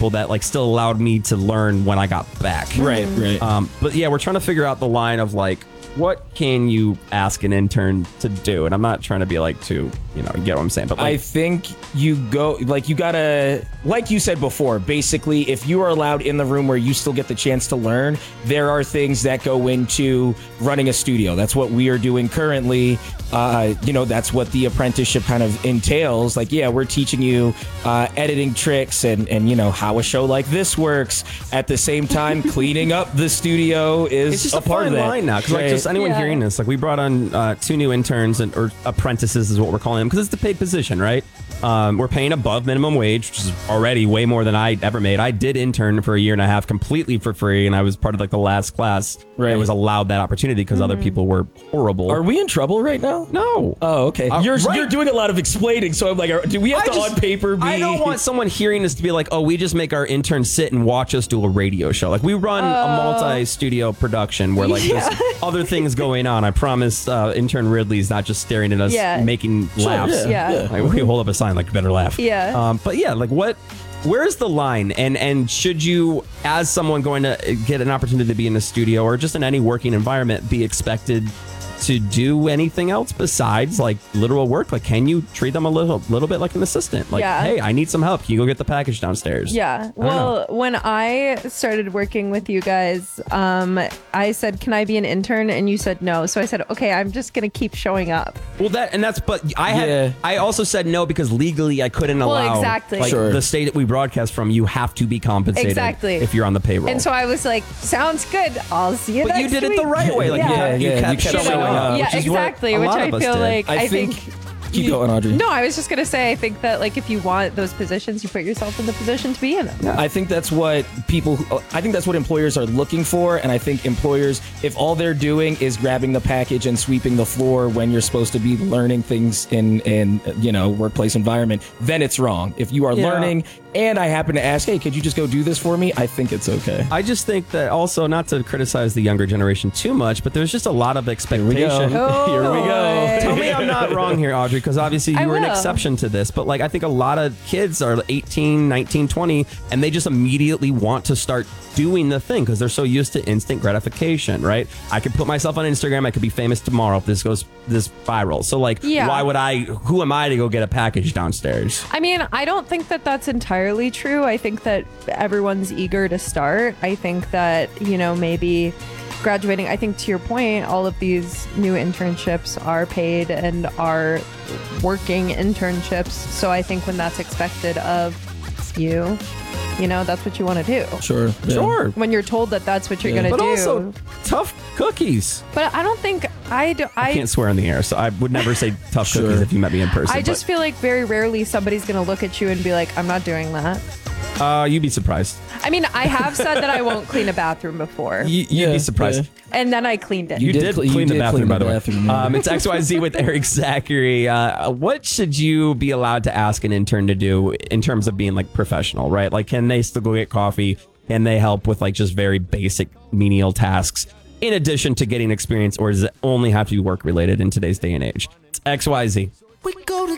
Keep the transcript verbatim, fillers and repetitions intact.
people that like still allowed me to learn when I got back. Right, right. Um, but yeah, we're trying to figure out the line of like, what can you ask an intern to do? And I'm not trying to be like too, you know, you get what I'm saying. But like, I think you go, like you gotta, like you said before, basically, if you are allowed in the room where you still get the chance to learn, there are things that go into running a studio. That's what we are doing currently. Uh, you know, that's what the apprenticeship kind of entails. Like, yeah, we're teaching you uh, editing tricks and, and, you know, how a show like this works. At the same time, cleaning up the studio is it's just a, a, part fine of that. line now. Because like, just anyone Yeah. hearing this, like we brought on uh, two new interns and or apprentices is what we're calling them because it's the paid position, right? Um, we're paying above minimum wage, which is already way more than I ever made. I did intern for a year and a half completely for free, and I was part of like the last class. Right. That was allowed that opportunity because other people were horrible. Are we in trouble right now? No. Oh, okay. Uh, you're right. you're doing a lot of explaining, so I'm like, are- do we have I to just- on paper be? I don't want someone hearing this to be like, oh, we just make our interns sit and watch us do a radio show. Like we run a multi-studio production where like Yeah. there's other things going on. I promise uh, intern Ridley's not just staring at us Yeah. making laughs. yeah. Yeah. Like, we hold up a sign like better laugh. Yeah. Um, but yeah, like what where's the line? And and should you, as someone going to get an opportunity to be in a studio or just in any working environment, be expected to do anything else besides like literal work? Like, can you treat them a little little bit like an assistant? Like, Yeah. hey, I need some help. Can you go get the package downstairs? Yeah. I don't Well, when I started working with you guys, um, I said, "Can I be an intern?" And you said no. So I said, "Okay, I'm just gonna keep showing up." Well, that and that's but I had Yeah. I also said no because legally I couldn't Well, allow exactly. like Sure. the state that we broadcast from. You have to be compensated Exactly. if you're on the payroll. And so I was like, "Sounds good. I'll see you." but you next did it the week." right way. Like Yeah. you, kept- you Yeah, kept you kept showing showing up. up. Yeah, which is what exactly. a Which lot I of us feel did. like I, I think, think Keep going, Audrey. No, I was just gonna say, I think that like if you want those positions, you put yourself in the position to be in them. I think that's what people, I think that's what employers are looking for. And I think employers, if all they're doing is grabbing the package and sweeping the floor when you're supposed to be learning things in, in you know, workplace environment, then it's wrong. If you are Yeah. learning and I happen to ask, hey, could you just go do this for me? I think it's okay. I just think that also, not to criticize the younger generation too much, but there's just a lot of expectation. Oh, Here we go. Tell me I'm not wrong here, Audrey, because obviously I you were an will. exception to this. But like, I think a lot of kids are eighteen, nineteen, twenty, and they just immediately want to start doing the thing because they're so used to instant gratification, right? I could put myself on Instagram. I could be famous tomorrow if this goes this viral. So like, Yeah. why would I, who am I to go get a package downstairs? I mean, I don't think that that's entirely true. I think that everyone's eager to start. I think that, you know, maybe graduating, I think to your point, all of these new internships are paid and are working internships. So I think when that's expected of you, you know, that's what you want to do. Sure. yeah. Sure. When you're told that that's what you're Yeah. going to But do. also, tough cookies. but I don't think I do. I I, can't swear on the air, so I would never say tough Sure. cookies if you met me in person. I just feel like very rarely somebody's going to look at you and be like, I'm not doing that. but, uh, you'd be surprised. I mean, I have said that I won't clean a bathroom before. You, you'd Yeah, be surprised. yeah. And then I cleaned it. You, did did, cle- you clean the did bathroom, clean by the the way. bathroom, yeah. Um, it's X Y Z with Eric Zachary. Uh, what should you be allowed to ask an intern to do in terms of being like professional, right? Like, can they still go get coffee? Can they help with like just very basic menial tasks in addition to getting experience, or does it only have to be work related in today's day and age? It's X Y Z. We go